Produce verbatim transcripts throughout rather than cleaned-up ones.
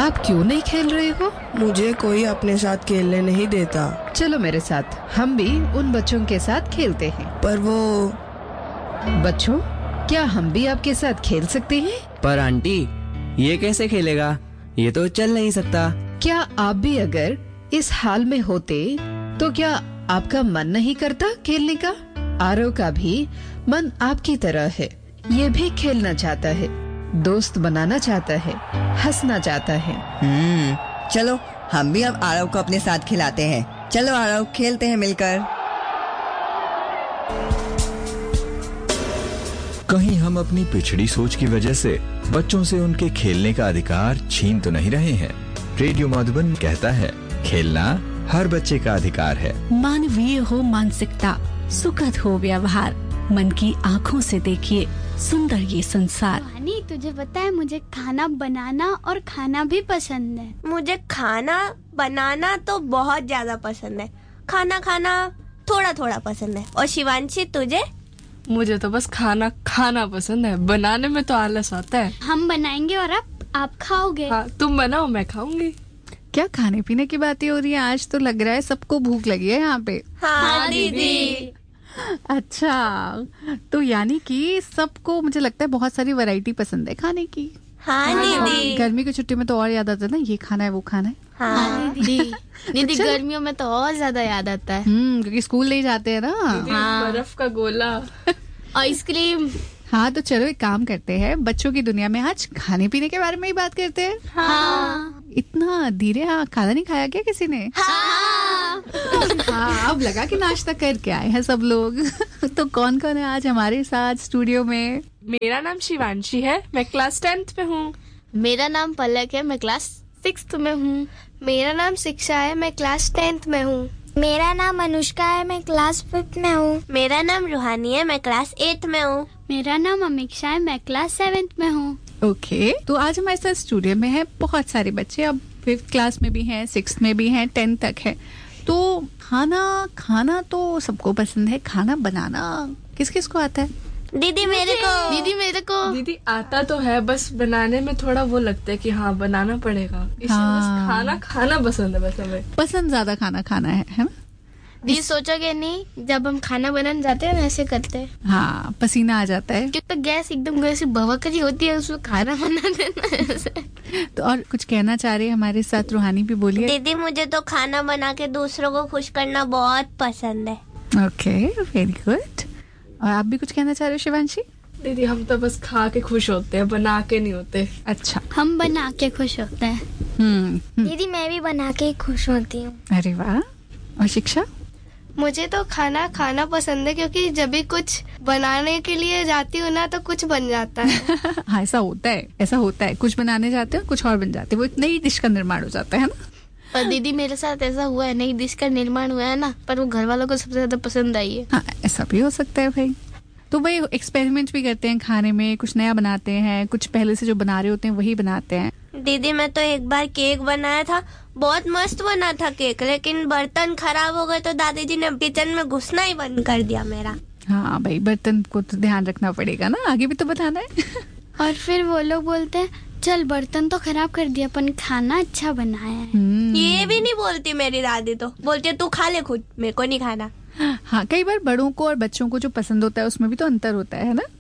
आप क्यों नहीं खेल रहे हो? मुझे कोई अपने साथ खेलने नहीं देता। चलो मेरे साथ, हम भी उन बच्चों के साथ खेलते हैं। पर वो बच्चों, क्या हम भी आपके साथ खेल सकते हैं? पर आंटी, ये कैसे खेलेगा? ये तो चल नहीं सकता। क्या आप भी अगर इस हाल में होते तो क्या आपका मन नहीं करता खेलने का? आरव का भी मन आपकी तरह है। ये भी खेलना चाहता है, दोस्त बनाना चाहता है, हंसना चाहता है। हम्म चलो हम भी अब आरव को अपने साथ खिलाते हैं। चलो आरव, खेलते हैं मिलकर। कहीं हम अपनी पिछड़ी सोच की वजह से बच्चों से उनके खेलने का अधिकार छीन तो नहीं रहे हैं? रेडियो मधुबन कहता है, खेलना हर बच्चे का अधिकार है। मानवीय हो मानसिकता, सुखद हो व्यवहार, मन की आँखों से देखिए सुंदर ये संसार। रानी, तुझे पता है मुझे खाना बनाना और खाना भी पसंद है। मुझे खाना बनाना तो बहुत ज्यादा पसंद है, खाना खाना थोड़ा थोड़ा पसंद है। और शिवांशी, तुझे? मुझे तो बस खाना खाना पसंद है, बनाने में तो आलस आता है। हम बनाएंगे और आप आप खाओगे। हाँ, तुम बनाओ, मैं खाऊंगी। क्या खाने पीने की बातें हो रही है? आज तो लग रहा है सबको भूख लगी है यहाँ पे। हाँ दीदी। अच्छा, तो यानी कि सबको मुझे लगता है बहुत सारी वैरायटी पसंद है खाने की। हाँ दीदी। गर्मी की छुट्टी में तो और याद आता है ना, ये खाना है वो खाना है। हाँ दीदी। दीदी गर्मियों में तो और ज्यादा याद आता है। हम्म क्योंकि स्कूल नहीं जाते हैं ना। हाँ। बर्फ का गोला, आइसक्रीम। हाँ तो चलो एक काम करते हैं, बच्चों की दुनिया में आज खाने पीने के बारे में ही बात करते हैं। हाँ। इतना धीरे? हाँ, खाना नहीं खाया क्या किसी ने? हाँ। हाँ, अब लगा कि नाश्ता करके आए हैं सब लोग। तो कौन कौन है आज हमारे साथ स्टूडियो में? मेरा नाम शिवांशी है, मैं क्लास टेंथ में हूँ। मेरा नाम पलक है, मैं क्लास सिक्स्थ में हूँ। मेरा नाम शिक्षा है, मैं क्लास टेंथ में हूँ। मेरा नाम अनुष्का है, मैं क्लास फिफ्थ में हूँ। मेरा नाम रूहानी है, मैं क्लास एट में हूँ। मेरा नाम अमीक्षा है, मैं क्लास सेवेंथ में हूँ। ओके okay, तो आज हमारे साथ स्टूडियो में है बहुत सारे बच्चे, अब फिफ्थ क्लास में भी हैं, सिक्स्थ में भी हैं, टेंथ तक है। तो खाना खाना तो सबको पसंद है, खाना बनाना किस किस को आता है? दीदी मेरे को। दीदी मेरे को। दीदी आता तो है, बस बनाने में थोड़ा वो लगता है कि हाँ बनाना पड़ेगा। इसलिए हाँ। बस खाना खाना पसंद है, बस हमें पसंद ज्यादा खाना खाना है, है ना? दीदी सोचोगे नहीं, जब हम खाना बनाने जाते हैं ना ऐसे करते हैं। हाँ, पसीना आ जाता है क्योंकि तो गैस एकदम ऐसी भवकरी होती है, उसमें खाना बना देना ऐसे। तो और कुछ कहना चाह रही है हमारे साथ रूहानी भी, बोलिए। दीदी मुझे तो खाना बना के दूसरों को खुश करना बहुत पसंद है। Okay, very good. और आप भी कुछ कहना चाह रहे हो शिवांशी? दीदी हम तो बस खा के खुश होते हैं, बना के नहीं होते। अच्छा, हम बना के खुश होते हैं। हम्म दीदी मैं भी बना के ही खुश होती हूँ। अरे वाह। और शिक्षा? मुझे तो खाना खाना पसंद है, क्योंकि जब भी कुछ बनाने के लिए जाती हूँ ना तो कुछ बन जाता है। हाँ, ऐसा होता है, ऐसा होता है, कुछ बनाने जाते हैं कुछ और बन जाते हैं, वो एक नई डिश का निर्माण हो जाता है ना। पर दीदी मेरे साथ ऐसा हुआ है, नई डिश का निर्माण हुआ है ना, पर वो घर वालों को सबसे ज्यादा पसंद आई है। हाँ, ऐसा भी हो सकता है भाई। तो भाई एक्सपेरिमेंट भी करते हैं खाने में, कुछ नया बनाते हैं, कुछ पहले से जो बना रहे होते हैं वही बनाते हैं। दीदी मैं तो एक बार केक बनाया था, बहुत मस्त बना था केक, लेकिन बर्तन खराब हो गए तो दादी जी ने किचन में घुसना ही बंद कर दिया मेरा। हाँ भाई, बर्तन को तो ध्यान रखना पड़ेगा ना, आगे भी तो बताना है। और फिर वो लोग बोलते हैं, चल बर्तन तो खराब कर दिया पर खाना अच्छा बनाया है। ये भी नहीं बोलती मेरी दादी, तो बोलती है तू खा ले खुद, मेरे को नहीं खाना। हाँ, कई बार बड़ों को और बच्चों को जो पसंद होता है उसमें भी तो अंतर होता है, है ना?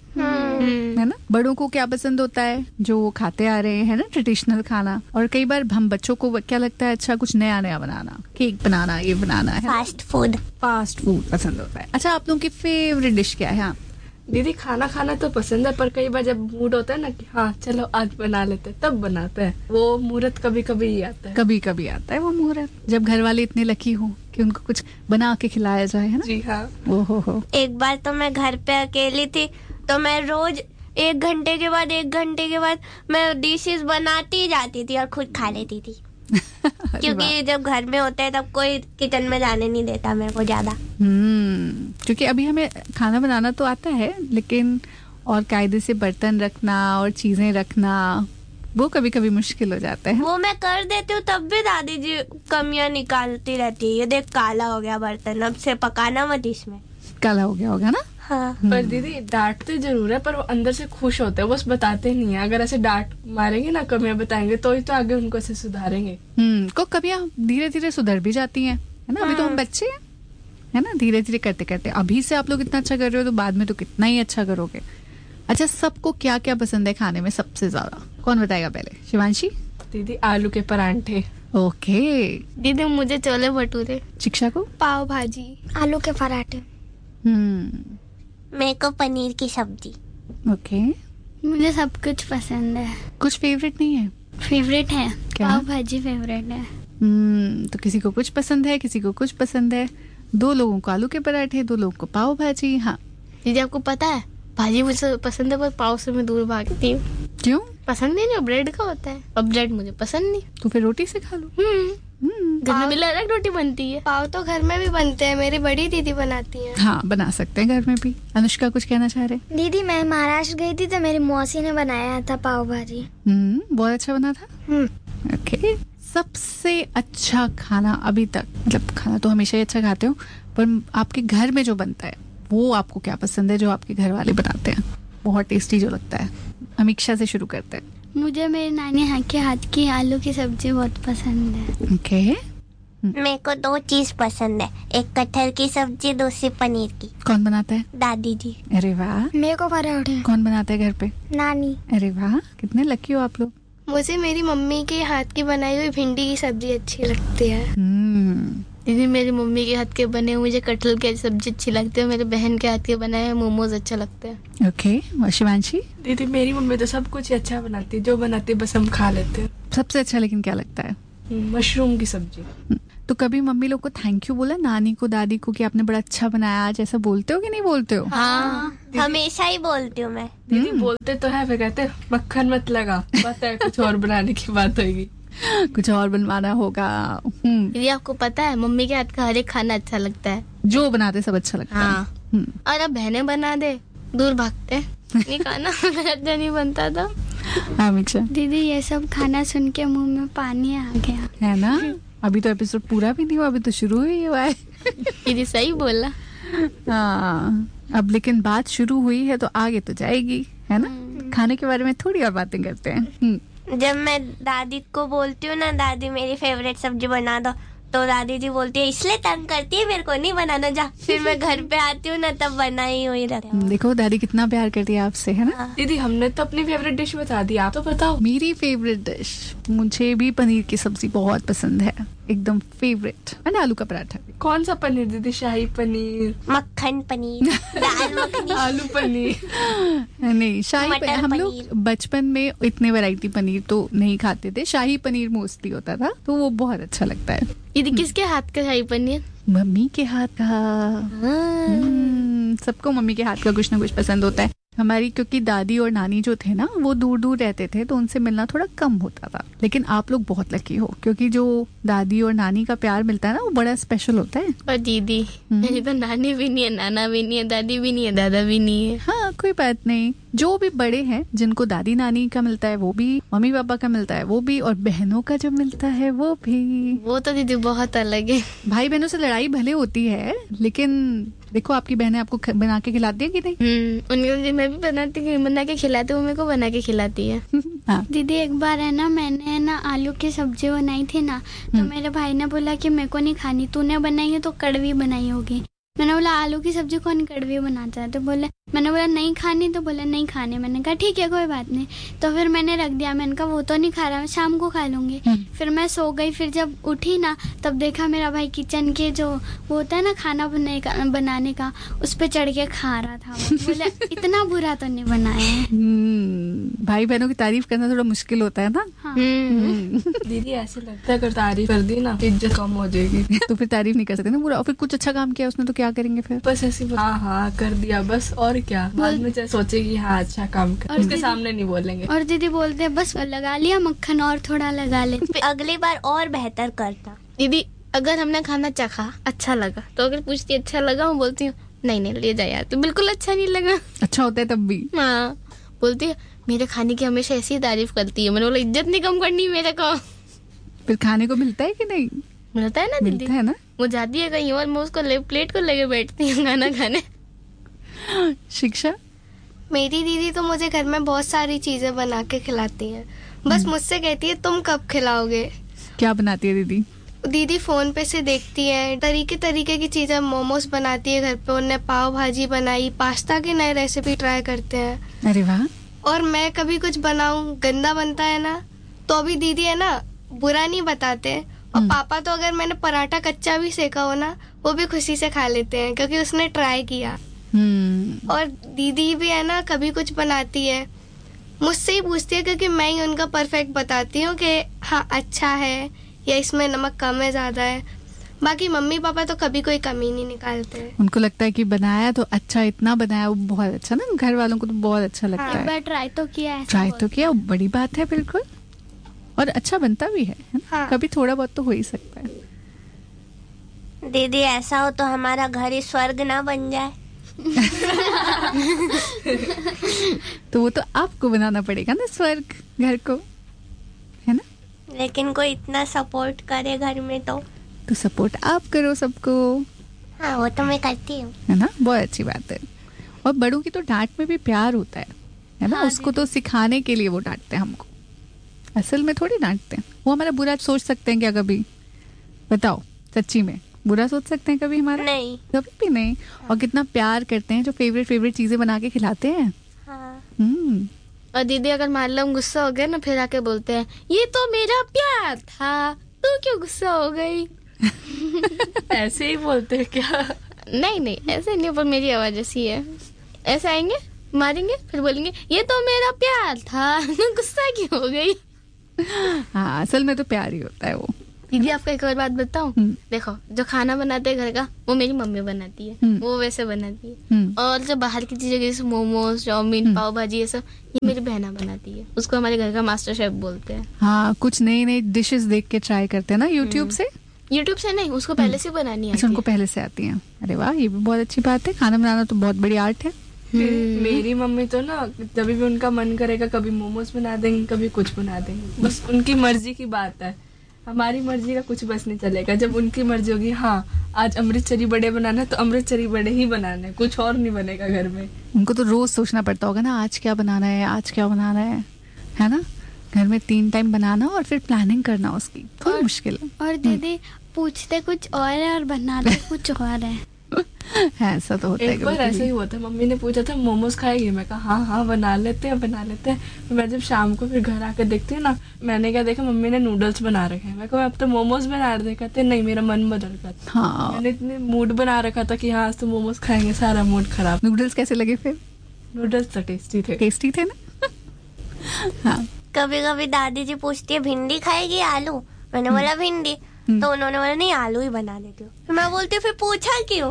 है ना? बड़ों को क्या पसंद होता है जो वो खाते आ रहे हैं ना, ट्रेडिशनल खाना, और कई बार हम बच्चों को क्या लगता है, अच्छा कुछ नया नया बनाना, केक बनाना, ये बनाना है, फास्ट फूड फास्ट फूड पसंद होता है। अच्छा, आप लोगों की फेवरेट डिश क्या है? हाँ दीदी खाना खाना तो पसंद है, पर कई बार जब मूड होता है ना कि हाँ चलो आज बना लेते हैं, तब बनाते हैं। वो मुहूर्त कभी कभी ही आता है। कभी कभी आता है वो मुहूर्त, जब घर वाले इतने लकी हो कि उनको कुछ बना के खिलाया जाए, है ना? जी हाँ। ओहो हो। एक बार तो मैं घर पे अकेली थी, तो मैं रोज एक घंटे के बाद एक घंटे के बाद मैं डिशेस बनाती जाती थी और खुद खा लेती थी। क्योंकि जब घर में होता है तब कोई किचन में जाने नहीं देता मेरे को ज्यादा। हम्म क्योंकि अभी हमें खाना बनाना तो आता है, लेकिन और कायदे से बर्तन रखना और चीजें रखना वो कभी कभी मुश्किल हो जाता है। वो मैं कर देती हूँ, तब भी दादी जी कमियां निकालती रहती है। ये देख काला हो गया बर्तन, अब से पकाना मत इसमें। काला हो गया होगा ना? हाँ। पर दीदी डांटते जरूर है, पर वो अंदर से खुश होते हैं, बस बताते नहीं है। अगर ऐसे डांट मारेंगे ना, कमियां बताएंगे, तो ही तो आगे उनको ऐसे सुधारेंगे। हम्म को कमियां धीरे धीरे सुधर भी जाती हैं, है ना। अभी तो हम बच्चे हैं, है ना। धीरे धीरे करते करते अभी से आप लोग इतना अच्छा कर रहे हो तो बाद में तो कितना ही अच्छा करोगे। अच्छा, सबको क्या क्या पसंद है खाने में सबसे ज्यादा, कौन बताएगा पहले? शिवांशी। दीदी आलू के परांठे। ओके। दीदी मुझे छोले भटूरे। शिक्षा को? पाव भाजी। आलू के पराठे। हम्म मेरे को पनीर की सब्जी। ओके। मुझे सब कुछ पसंद है। कुछ फेवरेट नहीं है? फेवरेट है, क्या? पाव भाजी फेवरेट है। हम्म तो किसी को कुछ पसंद है, किसी को कुछ पसंद है। दो लोगों को आलू के पराठे, दो लोगों को पाव भाजी। हाँ दीदी आपको पता है, भाजी मुझे पसंद है पर पाव से मैं दूर भागती हूँ। क्यों? पसंद ही नहीं, ब्रेड का होता है, अब ब्रेड मुझे पसंद नहीं। तो फिर रोटी से खा लो। घर में भी अलग रोटी बनती है। पाव तो घर में भी बनते हैं, मेरी बड़ी दीदी बनाती है। हाँ बना सकते हैं घर में भी। अनुष्का कुछ कहना चाह रहे? दीदी मैं महाराष्ट्र गई थी तो मेरी मौसी ने बनाया था पाव भाजी। हम्म बहुत अच्छा बना था। ओके। सबसे अच्छा खाना अभी तक, मतलब खाना तो हमेशा ही अच्छा खाते हो, पर आपके घर में जो बनता है वो आपको क्या पसंद है, जो आपके घर वाले बनाते हैं बहुत टेस्टी जो लगता है? अमीक्षा से शुरू करते हैं। मुझे मेरी नानी हाँ के हाथ की आलू की सब्जी बहुत पसंद है। ओके। मेरे को दो चीज पसंद है, एक कटहल की सब्जी, दूसरी पनीर की। कौन बनाता है? दादी जी। अरे वाह। मेरे को पराठे। कौन बनाता है घर पे? नानी। अरे वाह, कितने लकी हो आप लोग। मुझे मेरी मम्मी के हाथ की बनाई हुई भिंडी की सब्जी अच्छी लगती है। हम्म दीदी मेरी मम्मी के हाथ के बने हुए मुझे कटहल की सब्जी अच्छी लगती है, मेरे बहन के हाथ के बनाए हुए मोमोज अच्छे लगते हैं। ओके। और शिवांशी? दीदी मेरी मम्मी तो सब कुछ अच्छा बनाती है, जो बनाती है बस हम खा लेते हैं। सबसे अच्छा लेकिन क्या लगता है? मशरूम की सब्जी। तो कभी मम्मी लोग को थैंक यू बोला, नानी को, दादी को, कि आपने बड़ा अच्छा बनाया आज, ऐसा बोलते हो कि नहीं बोलते हो? हाँ, हमेशा ही बोलती हूँ मैं। दीदी बोलते तो है, फिर कहते मक्खन मत लगा, पता है कुछ और बनाने की बात होगी। कुछ और बनवाना होगा। दीदी आपको पता है मम्मी के हाथ का हर एक खाना अच्छा लगता है, जो बनाते सब अच्छा लगता है। हाँ। और अब बहनें बना दे दूर भागते नहीं खाना अच्छा नहीं बनता था। अमीक्षा? दीदी ये सब खाना सुन के मुंह में पानी आ गया है ना। अभी तो एपिसोड पूरा भी नहीं हुआ, अभी तो शुरू ही हुआ है। दीदी सही बोला। हाँ अब लेकिन बात शुरू हुई है तो आगे तो जाएगी, है ना। खाने के बारे में थोड़ी और बातें करते हैं। जब मैं दादी को बोलती हूँ ना, दादी मेरी फेवरेट सब्जी बना दो, तो दादी जी बोलती है इसलिए तंग करती है मेरे को नहीं बनाना, जा। फिर मैं घर पे आती हूँ ना तब बना ही हुई रहती हूँ। देखो दादी कितना प्यार करती है आपसे, है ना। दीदी हमने तो अपनी फेवरेट डिश बता दी, आप तो बताओ। मेरी फेवरेट डिश, मुझे भी पनीर की सब्जी बहुत पसंद है, एकदम फेवरेट। मैंने आलू का पराठा। कौन सा पनीर दीदी? शाही पनीर, मक्खन पनीर, दाल मखनी, आलू पनीर? नहीं शाही पनीर। हम लोग बचपन में इतने वैरायटी पनीर तो नहीं खाते थे, शाही पनीर मोस्टली होता था, तो वो बहुत अच्छा लगता है। दीदी किसके हाथ का शाही पनीर? मम्मी के हाथ का। सबको मम्मी के हाथ का कुछ ना कुछ पसंद होता है। हमारी क्योंकि दादी और नानी जो थे ना वो दूर दूर रहते थे तो उनसे मिलना थोड़ा कम होता था, लेकिन आप लोग बहुत लकी हो क्योंकि जो दादी और नानी का प्यार मिलता है ना वो बड़ा स्पेशल होता है। और दीदी मेरी तो नानी भी नहीं है, नाना भी नहीं है, दादी भी नहीं है, दादा भी नहीं है। हाँ कोई बात नहीं, जो भी बड़े हैं जिनको दादी नानी का मिलता है वो भी, मम्मी पापा का मिलता है वो भी, और बहनों का जो मिलता है वो भी। वो तो दीदी बहुत अलग है। भाई बहनों से लड़ाई भले होती है लेकिन देखो आपकी बहनें आपको बना के खिलाती है कि नहीं? हम्म उनके मैं भी बनाती बना के खिलाती हूँ, वो मेरे को बना के खिलाती है। हाँ। दीदी एक बार है ना मैंने ना आलू की सब्जी बनाई थी ना, तो मेरे भाई ने बोला कि मेरे को नहीं खानी, तूने बनाई है तो कड़वी बनाई होगी। मैंने बोला आलू की सब्जी कौन कड़वी बनाता है, तो बोले, मैंने बोला नहीं खानी, तो बोला नहीं खानी। मैंने कहा ठीक है कोई बात नहीं, तो फिर मैंने रख दिया। मैंने कहा वो तो नहीं खा रहा, मैं शाम को खा लूंगी। फिर मैं सो गई, फिर जब उठी ना तब देखा मेरा भाई किचन के जो वो होता है ना खाना बनाने का बनाने का उस पे चढ़ के खा रहा था। बोले इतना बुरा तो नहीं बनाया है। भाई बहनों की तारीफ करना थोड़ा मुश्किल होता है ना। हाँ। दीदी ऐसे लगता है अगर तारीफ कर दी ना इज्जत कम हो जाएगी। तो फिर तारीफ नहीं कर सकते ना पूरा, और फिर कुछ अच्छा काम किया उसने तो क्या करेंगे फिर? बस ऐसी हाँ हाँ कर दिया बस, और क्या। बाद में चाहे सोचेगी हाँ अच्छा काम कर, उसके सामने नहीं बोलेंगे। और दीदी बोलते हैं बस लगा लिया मक्खन और थोड़ा लगा ले, अगली बार और बेहतर करता। दीदी अगर हमने खाना चखा अच्छा लगा तो अगर पूछती अच्छा लगा, मैं बोलती हूँ नहीं नहीं ले जा यार, तो बिल्कुल अच्छा नहीं लगा। अच्छा होता है तब भी? हाँ बोलती है मेरे खाने की हमेशा ऐसी तारीफ करती है। मैंने बोला इज्जत नहीं कम करनी मेरे को। फिर खाने को मिलता है कि नहीं? मिलता है ना दीदी, मिलता है ना। वो जाती है कहीं और मैं उसको ले, प्लेट को लेके बैठती हूँ खाना खाने। शिक्षा? मेरी दीदी तो मुझे घर में बहुत सारी चीजें बना के खिलाती हैं, बस मुझसे कहती है तुम कब खिलाओगे। क्या बनाती है दीदी? दीदी फोन पे से देखती है, तरीके तरीके की चीजें, मोमोज बनाती है घर पे, उन्हें पाव भाजी बनाई, पास्ता की नई रेसिपी ट्राई करते हैं। अरे वाह। और मैं कभी कुछ बनाऊं गंदा बनता है ना, तो अभी दीदी है ना बुरा नहीं बताते, और पापा तो अगर मैंने पराठा कच्चा भी सेका हो ना, वो भी खुशी से खा लेते हैं क्योंकि उसने ट्राई किया। और दीदी भी है ना कभी कुछ बनाती है, मुझसे ही पूछती है क्योंकि मैं ही उनका परफेक्ट बताती हूँ कि हाँ अच्छा है या इसमें नमक कम है ज्यादा है। बाकी मम्मी पापा तो कभी कोई कमी नहीं निकालते हैं। उनको लगता है कि बनाया तो अच्छा, इतना बनाया वो बहुत अच्छा ना, घर वालों को तो बहुत अच्छा लगता हाँ, है। बार ट्राई तो किया है, ट्राई तो किया, बड़ी बात है बिल्कुल, और अच्छा बनता भी है, है? हाँ। कभी थोड़ा बहुत तो हो ही सकता है। दीदी ऐसा हो तो हमारा घर ही स्वर्ग ना बन जाए। तो वो तो आपको बनाना पड़ेगा ना स्वर्ग घर को, है ना? लेकिन कोई इतना सपोर्ट करे घर में तो तो सपोर्ट आप करो सबको। हाँ वो तो मैं करती हूँ, है ना, बहुत अच्छी बात है। और बड़ों की तो डांट में भी प्यार होता है, है ना? हाँ, उसको तो सिखाने के लिए वो डांटते हैं हमको, असल में थोड़ी डांटते हैं। वो हमारा बुरा सोच सकते हैं क्या कभी? बताओ, सच्ची में बुरा सोच सकते हैं कभी हमारा? नहीं, कभी भी नहीं। और कितना प्यार करते हैं, जो फेवरेट फेवरेट चीजें बना के खिलाते हैं। हाँ। हम्म। और दीदी अगर मान लो हम गुस्सा हो गए ना, फिर आके बोलते हैं ये तो मेरा प्यार था, तू क्यों गुस्सा हो गई? ऐसे ही बोलते हैं क्या? नहीं नहीं ऐसे नहीं, पर मेरी आवाज ऐसी है। ऐसे आएंगे, मारेंगे, फिर बोलेंगे ये तो मेरा प्यार था, गुस्सा क्यों हो गई? हाँ, असल में तो प्यार ही होता है वो। दीदी आपको एक और बात बताऊं, देखो जो खाना बनाते हैं घर का वो मेरी मम्मी बनाती है, वो वैसे बनाती है। और जो बाहर की चीजें जैसे मोमोज, चाउमीन, पाव भाजी, ये सब ये मेरी बहना बनाती है। उसको हमारे घर का मास्टर शेफ बोलते हैं। हाँ, कुछ नई नई डिशेस देख के ट्राई करते हैं ना यूट्यूब से। यूट्यूब से नहीं, उसको पहले से बनानी आती है। उनको पहले से आती है। अरे वाह, ये भी बहुत अच्छी बात है। खाना बनाना तो बहुत बड़ी आर्ट है। मेरी मम्मी तो ना जब भी उनका मन करेगा कभी मोमोज बना देंगे, कभी कुछ बना देंगे, बस उनकी मर्जी की बात है। हमारी मर्जी का कुछ बस नहीं चलेगा। जब उनकी मर्जी होगी हाँ आज अमृतसरी बड़े बनाना है तो अमृतसरी बड़े ही बनाने, कुछ और नहीं बनेगा घर में। उनको तो रोज सोचना पड़ता होगा ना, आज क्या बनाना है, आज क्या बनाना है, है ना? घर में तीन टाइम बनाना और फिर प्लानिंग करना उसकी थोड़ी मुश्किल है। और दीदी पूछते कुछ और है और बनाते कुछ और है। ऐसा तो होता है। एक बार ऐसा ही हुआ था, मम्मी ने पूछा था मोमोज खाएगी, मैं कहा हाँ हाँ बना लेते हैं बना लेते हैं। मैं जब शाम को फिर घर आकर देखती हूँ ना, मैंने क्या देखा, मम्मी ने नूडल्स बना रखे हैं। मैं कहा अब तो मोमोज बना रहे, कहते नहीं मेरा मन बदल गया। हाँ, मैंने इतने मूड बना रखा था कि हाँ आज तो मोमोज खाएंगे, सारा मूड खराब। नूडल्स कैसे लगे फिर? नूडल्स तो टेस्टी थे। टेस्टी थे ना? हाँ। कभी कभी दादी जी पूछती है भिंडी खाएगी आलू, मैंने बोला भिंडी, तो उन्होंने बोला नहीं आलू ही बना देती हूँ। मैं बोलती हूँ फिर पूछा क्यों?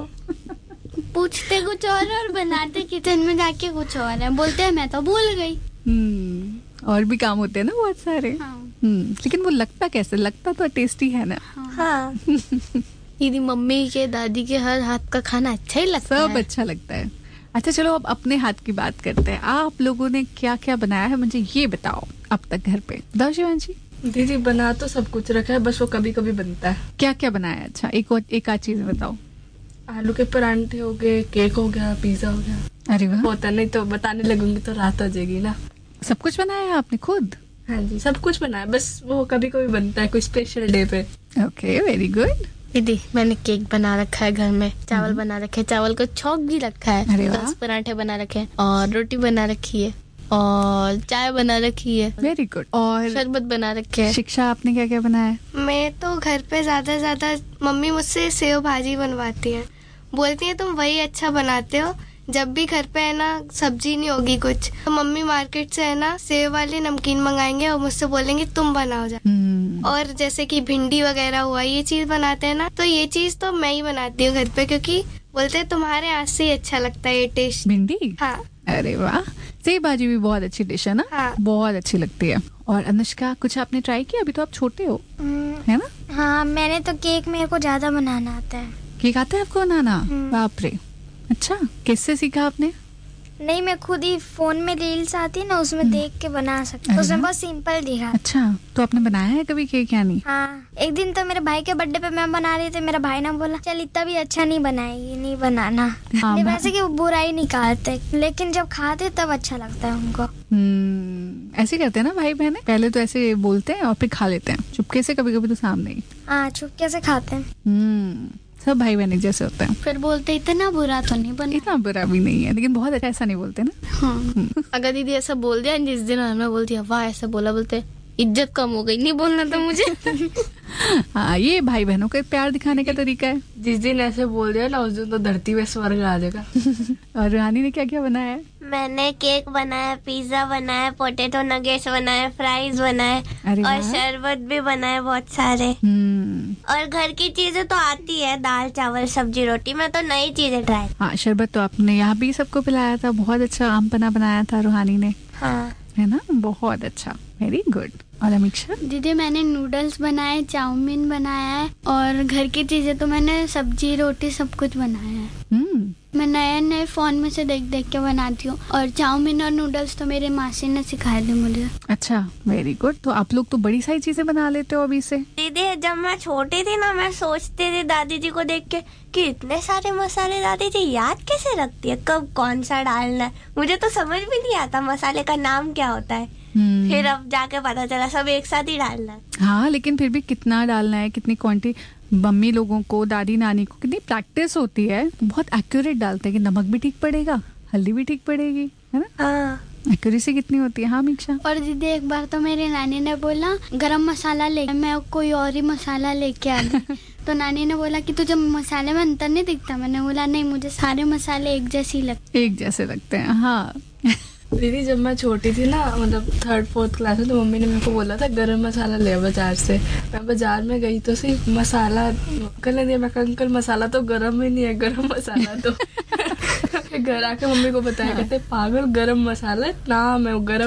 पूछते कुछ और और बनाते किचन में जाके कुछ और है, बोलते हैं मैं तो भूल गई। हम्म, और भी काम होते हैं ना बहुत सारे। हाँ। हम्म, लेकिन वो लगता कैसे? लगता तो टेस्टी है ना। हाँ। दीदी मम्मी के दादी के हर हाथ का खाना अच्छा ही लगता सब है। अच्छा लगता है। अच्छा चलो अब अपने हाथ की बात करते हैं। आप लोगों ने क्या क्या बनाया है मुझे ये बताओ अब तक घर पे। बताओ शिवांशी। दीदी बना तो सब कुछ रखा है, बस वो कभी कभी बनता है। क्या क्या बनाया है? अच्छा एक और एक आध चीज बताओ। आलू के परांठे हो गए, केक हो गया, पिज्जा हो गया। अरे वाह, होता नहीं तो बताने लगूंगी तो रात हो जाएगी ना। सब कुछ बनाया है आपने खुद? हाँ जी सब कुछ बनाया, बस वो कभी कभी बनता है कोई स्पेशल डे पे। Okay, very good. दीदी मैंने केक बना रखा है घर में, चावल बना रखे हैं, चावल को छौंक भी रखा है, अरे वाह। दस पराठे बना रखे हैं और रोटी बना रखी है और चाय बना रखी है, वेरी गुड। और शरबत बना रखे है। शिक्षा आपने क्या क्या बनाया है? मैं तो घर पे ज्यादा ज्यादा मम्मी मुझसे सेव भाजी बनवाती है, बोलती है तुम वही अच्छा बनाते हो। जब भी घर पे है ना सब्जी नहीं होगी कुछ, तो मम्मी मार्केट से है ना सेव वाली नमकीन मंगाएंगे और मुझसे बोलेंगे तुम बनाओ जा। और जैसे कि भिंडी वगैरह हुआ, ये चीज बनाते हैं ना, तो ये चीज तो मैं ही बनाती हूँ घर पे, क्योंकि बोलते हैं तुम्हारे हाथ से ही अच्छा लगता है ये टेस्ट। भिंडी? हाँ। अरे वाह, सेव भाजी भी बहुत अच्छी डिश है ना। हाँ। बहुत अच्छी लगती है। और अनुष्का कुछ आपने ट्राई किया? अभी तो आप छोटे हो, है ना? हाँ, मैंने तो केक मेरे को ज्यादा बनाना आता है। केक आता है आपको बनाना? बाप रे, अच्छा किससे सीखा आपने? नहीं, मैं खुद ही फोन में रील्स आती है ना, उसमें देख के बना सकती हूँ। उसमें बहुत सिंपल दिखा। अच्छा, तो आपने बनाया है कभी केक या नहीं? हाँ, एक दिन तो मेरे भाई के बर्थडे पे मैं बना रही थी, मेरा भाई ना बोला चल इतना भी अच्छा नहीं बनाएगी, नहीं बनाना। हाँ, ये वैसे कि वो बुराई निकालते, लेकिन जब खाते तब अच्छा लगता है उनको। हम्म, ऐसे करते हैं ना भाई बहने, पहले तो ऐसे बोलते हैं और फिर खा लेते हैं चुपके से, कभी कभी तो सामने ही। हाँ, चुपके से खाते हैं। हम्म, सब भाई बहन एक जैसे होते हैं। फिर बोलते इतना बुरा तो नहीं बना। इतना बुरा भी नहीं है, लेकिन बहुत अच्छा ऐसा नहीं बोलते ना। हाँ। अगर दीदी ऐसा बोल दिया जिस दिन, मैं बोलती है वाह ऐसा बोला, बोलते इज्जत कम हो गई, नहीं बोलना था मुझे। हाँ, ये भाई बहनों का प्यार दिखाने का तरीका है। जिस दिन ऐसे बोल दिया ना, उस दिन तो धरती पे स्वर्ग आ जाएगा। और रुहानी ने क्या क्या बनाया है? मैंने केक बनाया, पिज्जा बनाया, पोटैटो नगेट्स बनाए, फ्राइज बनाए अरे और वाह। शरबत भी बनाए बहुत सारे। हम्म, और घर की चीजें तो आती है, दाल चावल सब्जी रोटी। मैं तो नई चीजें ट्राई। हाँ, शरबत तो आपने यहाँ भी सबको पिलाया था, बहुत अच्छा आम पन्ना बनाया था रुहानी ने, हाँ है ना? बहुत अच्छा, वेरी गुड। और अमीक्षा? दीदी मैंने नूडल्स बनाए, चाउमीन बनाया है, और घर की चीजें तो मैंने सब्जी रोटी सब कुछ बनाया है। हम्म, मैं नए नए फोन में से देख देख के बनाती हूँ, और चाउमीन और नूडल्स तो मेरे मासी ने सिखाए थे मुझे। अच्छा, वेरी गुड। तो आप लोग तो बड़ी सारी चीजें बना लेते हो अभी से। दीदी, जब मैं छोटी थी ना, मैं सोचती थी दादी जी को देख के कि इतने सारे मसाले दादी जी याद कैसे रखती है, कब कौन सा डालना है। मुझे तो समझ भी नहीं आता मसाले का नाम क्या होता है। हम्म, फिर अब जाके पता चला सब एक साथ ही डालना है। हाँ, लेकिन फिर भी कितना डालना है, कितनी क्वांटिटी, मम्मी लोगों को, दादी नानी को कितनी प्रैक्टिस होती है, बहुत एक्यूरेट डालते हैं कि नमक भी ठीक पड़ेगा, हल्दी भी ठीक पड़ेगी, है ना? हाँ, एक्यूरेसी कितनी होती है। हाँ अमीक्षा? और दीदी एक बार तो मेरी नानी ने बोला गरम मसाला ले, मैं कोई और ही मसाला लेके आ गई। तो नानी ने बोला कि तुझे मसाले में अंतर नहीं दिखता? मैंने बोला नहीं, मुझे सारे मसाले एक जैसे ही लगते एक जैसे लगते हैं। हाँ। दीदी, जब मैं छोटी थी ना, मतलब थर्ड फोर्थ क्लास में, तो मम्मी ने मेरे को बोला था गरम मसाला ले बाजार से। मैं बाजार में गई तो सिर्फ मसाला करने दिया, मैं कहा अंकल मसाला तो गरम ही नहीं है, गरम मसाला तो। घर आके मम्मी को बताया, कहते पागल, गरम मसाला नाम है, गरम